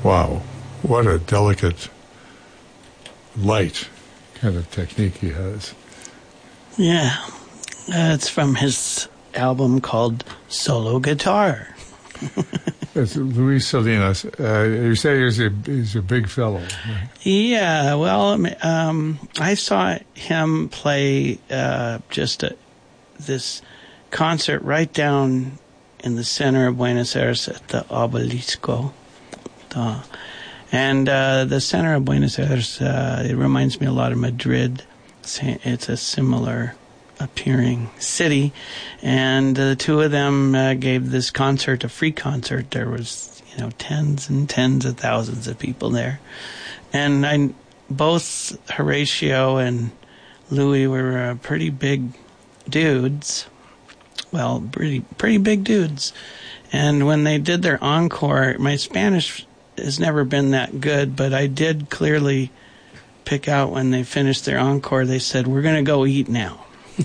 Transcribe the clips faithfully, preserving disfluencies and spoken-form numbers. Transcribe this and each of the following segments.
Wow, what a delicate, light kind of technique he has. Yeah, uh, it's from his album called Solo Guitar. It's Luis Salinas. Uh, you say he's a, he's a big fellow. Right? Yeah, well, um, I saw him play uh, just a, this concert right down in the center of Buenos Aires at the Obelisco. Uh, and uh, the center of Buenos Aires, uh, it reminds me a lot of Madrid. It's a similar appearing city, and the two of them uh, gave this concert, a free concert. There was, you know, tens and tens of thousands of people there, and I, both Horatio and Louis were uh, pretty big dudes. Well, pretty pretty big dudes, and when they did their encore, my Spanish has never been that good, but I did clearly pick out when they finished their encore. They said, "We're going to go eat now."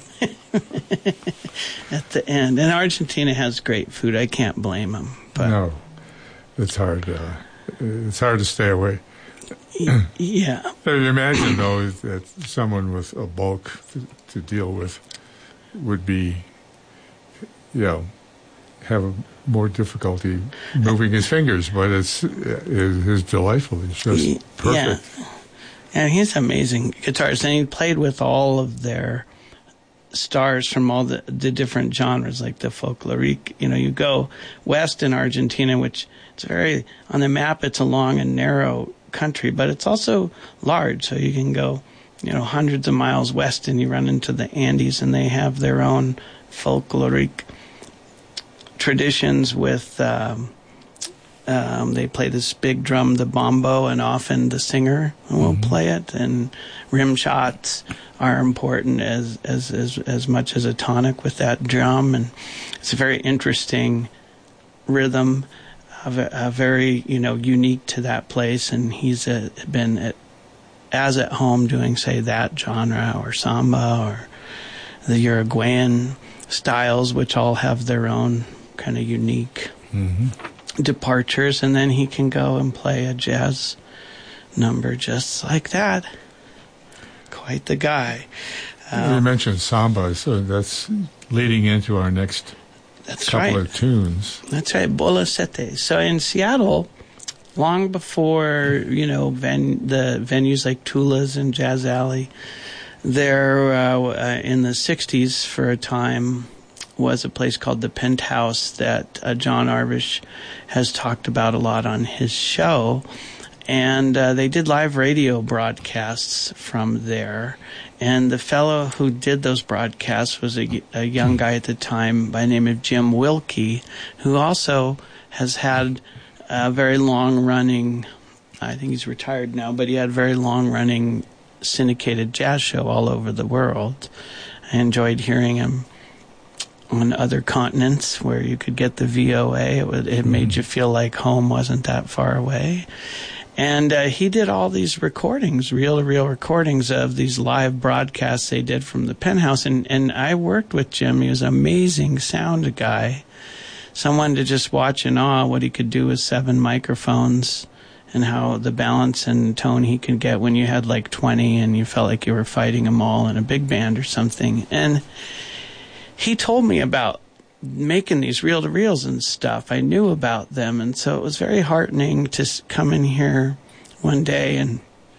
At the end. And Argentina has great food. I can't blame them. But no, it's hard. Uh, it's hard to stay away. Yeah. You imagine, though, that someone with a bulk to, to deal with would be, you know, have a more difficulty moving his fingers, but it's, it's delightful. It's just perfect. Yeah. And he's an amazing guitarist. And he played with all of their stars from all the, the different genres, like the folklorique. You know, you go west in Argentina, which it's very, on the map, it's a long and narrow country, but it's also large. So you can go, you know, hundreds of miles west and you run into the Andes, and they have their own folklorique traditions with, um, um, they play this big drum, the bombo, and often the singer will mm-hmm. play it, and rim shots are important as, as as as much as a tonic with that drum, and it's a very interesting rhythm, a, a very, you know, unique to that place, and he's uh, been at, as at home doing, say, that genre or samba or the Uruguayan styles, which all have their own kind of unique mm-hmm. departures, and then he can go and play a jazz number just like that. Quite the guy. Um, you mentioned samba, so that's leading into our next that's couple right. of tunes. That's right, Bola Sete. So in Seattle, long before, you know, ven- the venues like Tula's and Jazz Alley, there uh, uh, in the sixties for a time was a place called the Penthouse that uh, John Arvish has talked about a lot on his show. And uh, they did live radio broadcasts from there. And the fellow who did those broadcasts was a, a young guy at the time by the name of Jim Wilkie, who also has had a very long-running, I think he's retired now, but he had a very long-running syndicated jazz show all over the world. I enjoyed hearing him on other continents where you could get the V O A. It, would, it made you feel like home wasn't that far away. And uh, he did all these recordings, reel-to-reel recordings of these live broadcasts they did from the Penthouse. And, and I worked with Jim. He was an amazing sound guy, someone to just watch in awe what he could do with seven microphones and how the balance and tone he could get when you had like twenty and you felt like you were fighting them all in a big band or something. And he told me about making these reel-to-reels and stuff. I knew about them, and so it was very heartening to come in here one day and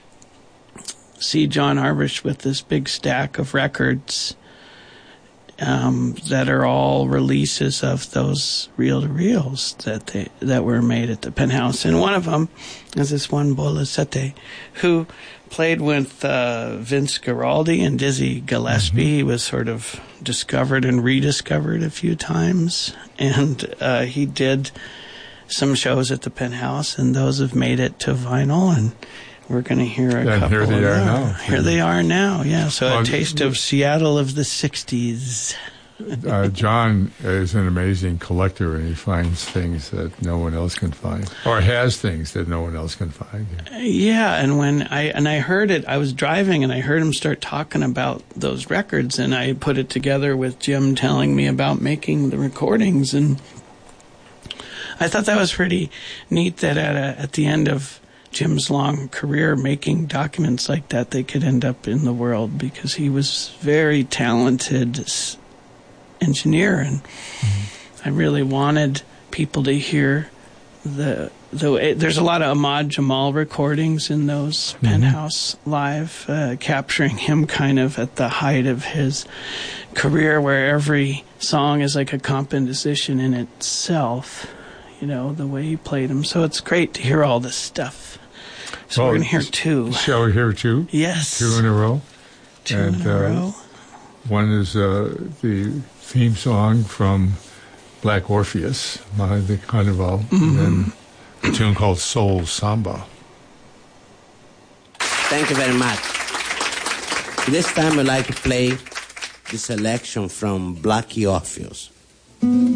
see John Arvish with this big stack of records um, that are all releases of those reel-to-reels that they that were made at the Penthouse. And one of them is this one Bola Sete, who played with uh, Vince Guaraldi and Dizzy Gillespie. Mm-hmm. He was sort of discovered and rediscovered a few times. And uh, he did some shows at the Penthouse, and those have made it to vinyl. And we're going to hear a and couple here they of are them. now. Here they are now, yeah. So well, a taste of Seattle of the sixties. uh, John is an amazing collector, and he finds things that no one else can find, or has things that no one else can find. Yeah, and when I and I heard it, I was driving, and I heard him start talking about those records, and I put it together with Jim telling me about making the recordings, and I thought that was pretty neat that at, a, at the end of Jim's long career making documents like that, they could end up in the world, because he was very talented engineer, and mm-hmm. I really wanted people to hear the the. There's a lot of Ahmad Jamal recordings in those mm-hmm. Penthouse Live, uh, capturing him kind of at the height of his career, where every song is like a composition in itself. You know, the way he played them. So it's great to hear all this stuff. So well, we're going to hear two. Shall we hear two? Yes. Two in a row. Two and, in a uh, row. One is uh, the theme song from Black Orpheus, by the Carnival, mm-hmm. and then a tune called Soul Samba. Thank you very much. This time I'd like to play the selection from Black Orpheus.